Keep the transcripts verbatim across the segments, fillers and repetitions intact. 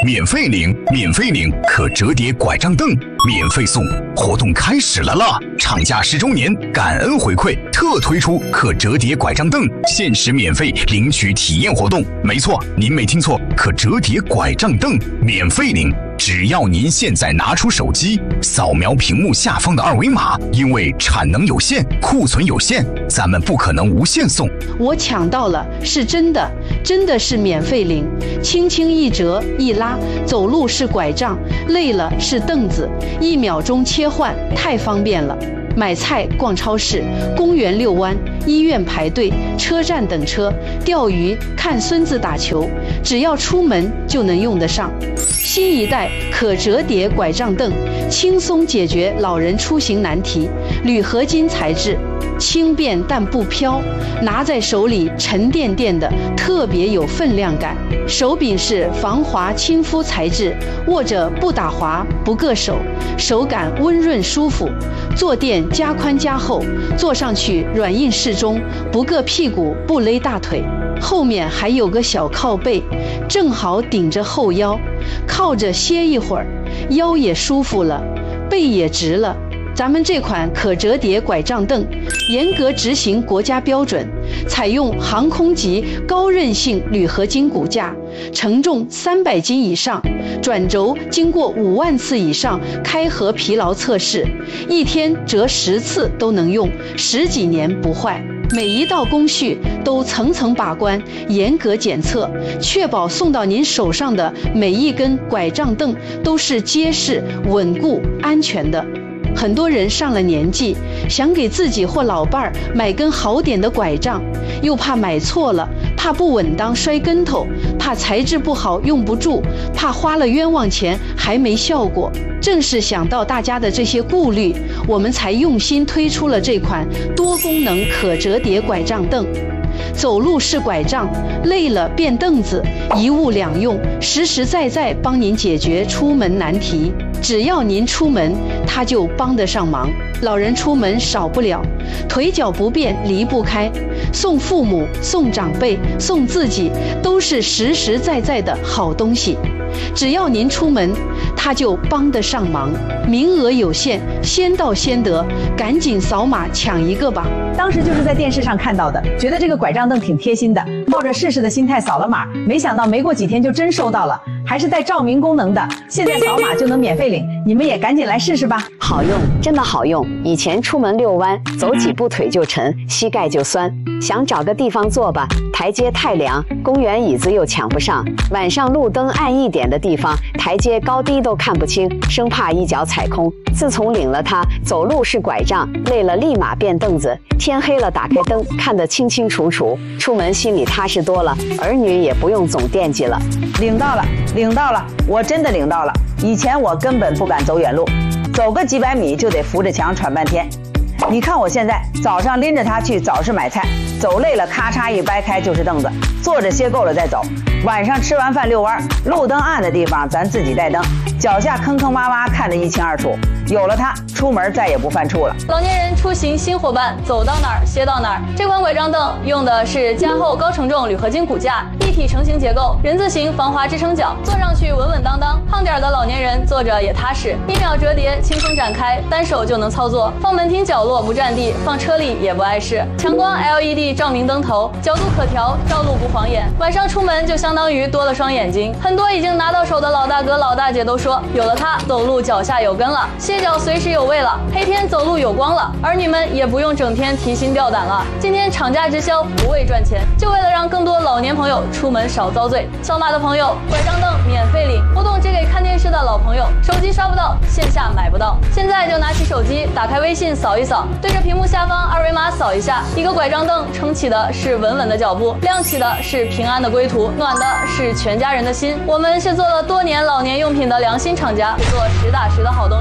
免费领，免费领可折叠拐杖凳，免费送，活动开始了啦！厂家十周年感恩回馈，特推出可折叠拐杖凳，限时免费领取体验活动。没错，您没听错，可折叠拐杖凳免费领。只要您现在拿出手机，扫描屏幕下方的二维码，因为产能有限，库存有限，咱们不可能无限送。 我抢到了，是真的，真的是免费领，轻轻一折一拉，走路是拐杖，累了是凳子，一秒钟切换，太方便了。买菜、逛超市、公园遛弯、医院排队、车站等车、钓鱼、看孙子打球，只要出门就能用得上。新一代可折叠拐杖凳，轻松解决老人出行难题。铝合金材质，轻便但不飘，拿在手里沉甸甸的，特别有分量感。手柄是防滑亲肤材质，握着不打滑不硌手，手感温润舒服。坐垫加宽加厚，坐上去软硬适中，不硌屁股不勒大腿。后面还有个小靠背，正好顶着后腰，靠着歇一会儿，腰也舒服了，背也直了。咱们这款可折叠拐杖凳严格执行国家标准，采用航空级高韧性铝合金骨架，承重三百斤以上，转轴经过五万次以上开合疲劳测试，一天折十次都能用，十几年不坏。每一道工序都层层把关，严格检测，确保送到您手上的每一根拐杖凳都是结实、稳固、安全的。很多人上了年纪，想给自己或老伴儿买根好点的拐杖，又怕买错了，怕不稳当摔跟头，怕材质不好用不住，怕花了冤枉钱还没效果。正是想到大家的这些顾虑，我们才用心推出了这款多功能可折叠拐杖凳。走路是拐杖，累了变凳子，一物两用，实实在在帮您解决出门难题。只要您出门，它就帮得上忙。老人出门少不了，腿脚不便离不开，送父母、送长辈、送自己，都是实实在在的好东西。只要您出门，它就帮得上忙。名额有限，先到先得，赶紧扫码抢一个吧。 当时就是在电视上看到的，觉得这个拐杖凳挺贴心的，抱着试试的心态扫了码，没想到没过几天就真收到了，还是带照明功能的，现在扫码就能免费领，你们也赶紧来试试吧。 好用，真的好用。以前出门遛弯，走几步腿就沉，膝盖就酸，想找个地方坐吧，台阶太凉，公园椅子又抢不上，晚上路灯暗一点的地方，台阶高低都看不清，生怕一脚踩空。自从领了它，走路是拐杖，累了立马变凳子，天黑了打开灯看得清清楚楚，出门心里踏实多了，儿女也不用总惦记了。 领到了，领到了，我真的领到了。以前我根本不敢走远路，走个几百米就得扶着墙喘半天。你看我现在，早上拎着它去早市买菜，走累了咔嚓一掰开就是凳子，坐着歇够了再走。晚上吃完饭遛弯，路灯暗的地方咱自己带灯，脚下坑坑洼洼看得一清二楚。有了它，出门再也不犯怵了。 老年人出行新伙伴，走到哪儿歇到哪儿。这款拐杖凳用的是加厚高承重铝合金骨架，一体成型结构，人字形防滑支撑脚，坐上去稳稳当当。胖点的老年人坐着也踏实，一秒折叠，轻松展开，单手就能操作。放门厅角落不占地，放车里也不碍事。强光 L E D 照明灯头，角度可调，照路不晃眼。晚上出门就相当于多了双眼睛。很多已经拿到手的老大哥老大姐都说，有了它，走路脚下有根了，歇脚随时有味了，黑天走路有光了，儿女们也不用整天提心吊胆了。今天厂家直销，不为赚钱，就为了让更多老年朋友出门少遭罪。扫码的朋友，拐杖凳免费领，活动只给看电视的老朋友，手机刷不到，线下买不到。现在就拿起手机，打开微信扫一扫，对着屏幕下方二维码扫一下，一个拐杖凳撑起的是稳稳的脚步，亮起的是平安的归途，暖的是全家人的心。我们是做了多年老年用品的良心厂家，做实打实的好东西。我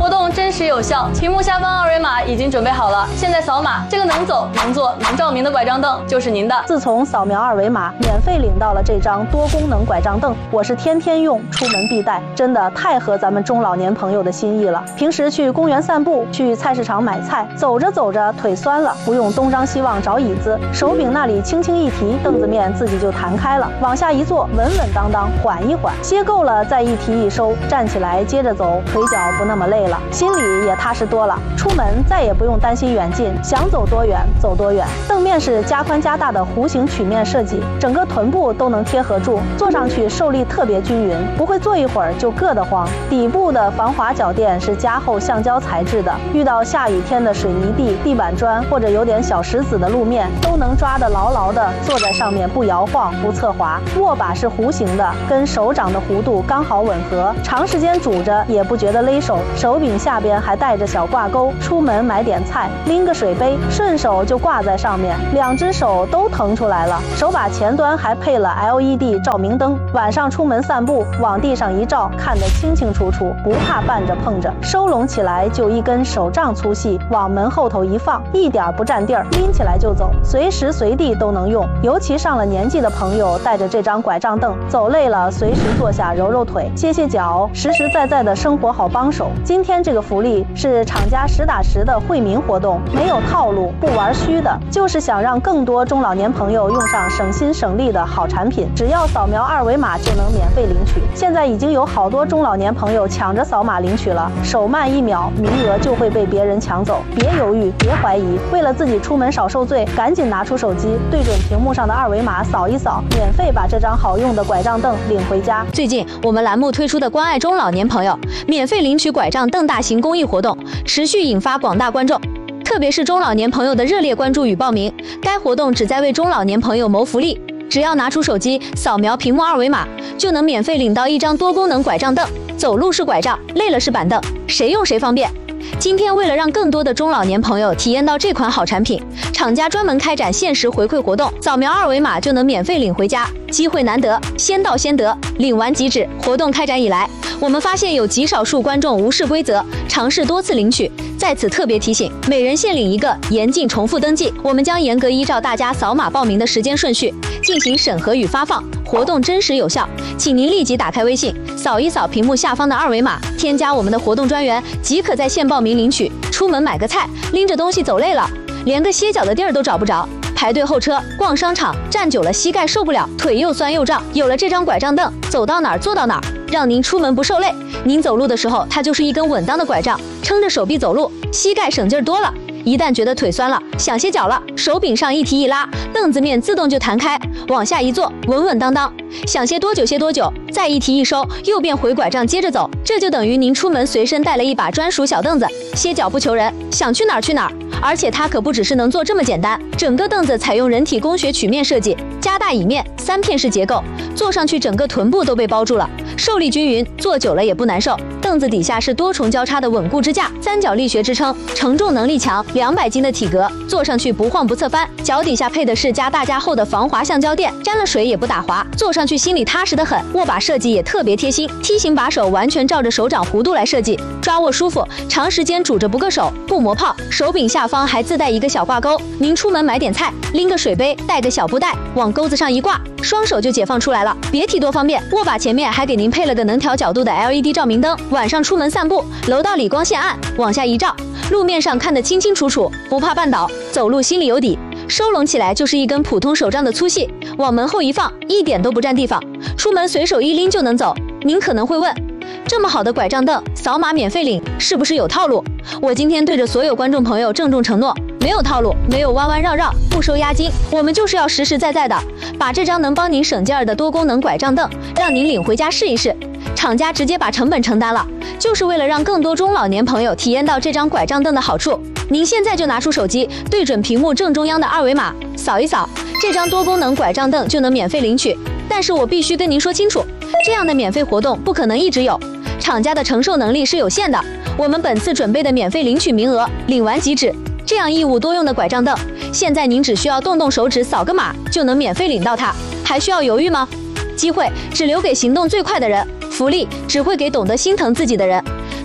活动真实有效，屏幕下方二维码已经准备好了，现在扫码，这个能走、能坐、能照明的拐杖凳就是您的。 自从扫描二维码，免费领到了这张多功能拐杖凳，我是天天用，出门必带，真的太合咱们中老年朋友的心意了。平时去公园散步，去菜市场买菜，走着走着腿酸了，不用东张西望找椅子，手柄那里轻轻一提，凳子面自己就弹开了，往下一坐，稳稳当当，缓一缓，歇够了再一提一收，站起来接着走，腿脚不那么累了，心里也踏实多了。出门再也不用担心远近，想走多远走多远。凳面是加宽加大的弧形曲面设计，整个臀部都能贴合住，坐上去受力特别均匀，不会坐一会儿就硌得慌。底部的防滑脚垫是加厚橡胶材质的，遇到下雨天的水泥地、地板砖或者有点小石子的路面，都能抓得牢牢的，坐在上面不摇晃不侧滑。握把是弧形的，跟手掌的弧度刚好吻合，长时间拄着也不觉得勒手。手柄下边还带着小挂钩，出门买点菜，拎个水杯，顺手就挂在上面，两只手都腾出来了。手把前端还配了 L E D 照明灯，晚上出门散步，往地上一照，看得清清楚楚，不怕绊着碰着。收拢起来就一根手杖粗细，往门后头一放，一点不占地儿，拎起来就走，随时随地都能用。尤其上了年纪的朋友，带着这张拐杖凳，走累了随时坐下揉揉腿、歇歇脚，实实在在的生活好帮手。今天这个福利是厂家实打实的惠民活动，没有套路，不玩虚的，就是想让更多中老年朋友用上省心省力的好产品。只要扫描二维码就能免费领取。现在已经有好多中老年朋友抢着扫码领取了，手慢一秒，名额就会被别人抢走。别犹豫，别怀疑，为了自己出门少受罪，赶紧拿出手机，对准屏幕上的二维码扫一扫，免费把这张好用的拐杖凳领回家。 最近我们栏目推出的关爱中老年朋友免费领取拐杖凳大型公益活动，持续引发广大观众，特别是中老年朋友的热烈关注与报名。该活动旨在为中老年朋友谋福利，只要拿出手机扫描屏幕二维码，就能免费领到一张多功能拐杖凳，走路是拐杖，累了是板凳，谁用谁方便。今天为了让更多的中老年朋友体验到这款好产品，厂家专门开展限时回馈活动，扫描二维码就能免费领回家，机会难得，先到先得，领完即止。活动开展以来，我们发现有极少数观众无视规则，尝试多次领取，在此特别提醒，每人限领一个，严禁重复登记。我们将严格依照大家扫码报名的时间顺序进行审核与发放，活动真实有效，请您立即打开微信，扫一扫屏幕下方的二维码，添加我们的活动专员，即可在线报名领取。出门买个菜，拎着东西走累了，连个歇脚的地儿都找不着，排队候车，逛商场站久了膝盖受不了，腿又酸又胀，有了这张拐杖凳，走到哪儿坐到哪儿，让您出门不受累。您走路的时候，它就是一根稳当的拐杖，撑着手臂走路，膝盖省劲儿多了。一旦觉得腿酸了，想歇脚了，手柄上一提一拉，凳子面自动就弹开，往下一坐，稳稳当当，想歇多久歇多久，再一提一收，又变回拐杖接着走。这就等于您出门随身带了一把专属小凳子，歇脚不求人，想去哪儿去哪儿。而且它可不只是能坐这么简单，整个凳子采用人体工学曲面设计，加大椅面，三片式结构，坐上去整个臀部都被包住了，受力均匀，坐久了也不难受。凳子底下是多重交叉的稳固支架，三角力学支撑，承重能力强，两百斤的体格，坐上去不晃不侧翻。脚底下配的是加大加厚的防滑橡胶垫，沾了水也不打滑，坐上去心里踏实得很。握把设计也特别贴心，梯形把手完全照着手掌弧度来设计，抓握舒服，长时间拄着不硌手，不磨泡。手柄下方还自带一个小挂钩，您出门买点菜，拎个水杯，带个小布袋，往钩子上一挂，双手就解放出来了，别提多方便。握把前面还给您配了个能调角度的 L E D 照明灯，晚上出门散步，楼道里光线暗，往下一照，路面上看得清清楚楚，不怕绊倒，走路心里有底。收拢起来就是一根普通手杖的粗细，往门后一放，一点都不占地方，出门随手一拎就能走。您可能会问，这么好的拐杖凳，扫码免费领，是不是有套路？我今天对着所有观众朋友郑重承诺，没有套路，没有弯弯绕绕，不收押金，我们就是要实实在在的把这张能帮您省劲儿的多功能拐杖凳让您领回家试一试。厂家直接把成本承担了，就是为了让更多中老年朋友体验到这张拐杖凳的好处。您现在就拿出手机，对准屏幕正中央的二维码，扫一扫，这张多功能拐杖凳就能免费领取。但是我必须跟您说清楚，这样的免费活动不可能一直有，厂家的承受能力是有限的。我们本次准备的免费领取名额，领完即止。这样一物多用的拐杖凳，现在您只需要动动手指扫个码就能免费领到它，还需要犹豫吗？机会只留给行动最快的人，福利只会给懂得心疼自己的人。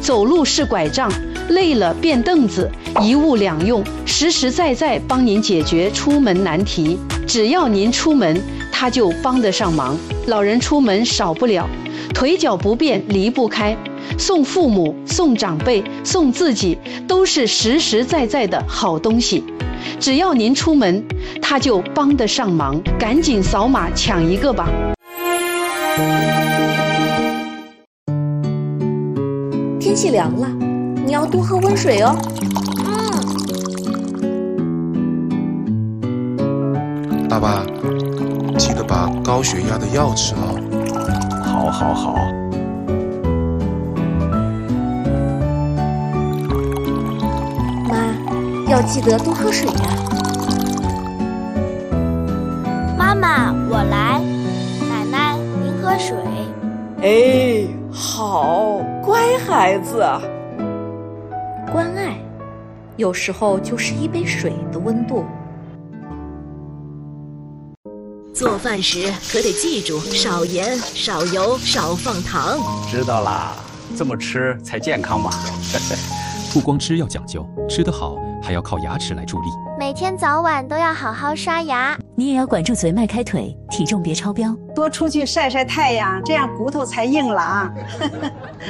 走路是拐杖，累了变凳子，一物两用，实实在在帮您解决出门难题。只要您出门，他就帮得上忙。老人出门少不了，腿脚不便离不开，送父母、送长辈、送自己，都是实实在在的好东西。只要您出门，他就帮得上忙。赶紧扫码抢一个吧！ 天气凉了，你要多喝温水哦。 嗯。爸爸，记得把高血压的药吃好。 好，好，好。 妈，要记得多喝水呀。 妈妈，我来。奶奶，您喝水。 哎，好，乖孩子。 关爱，有时候就是一杯水的温度。 做饭时可得记住少盐、少油、少放糖。 知道啦，这么吃才健康嘛。 不光吃要讲究，吃得好还要靠牙齿来助力。 每天早晚都要好好刷牙。 你也要管住嘴、迈开腿，体重别超标。 多出去晒晒太阳，这样骨头才硬朗。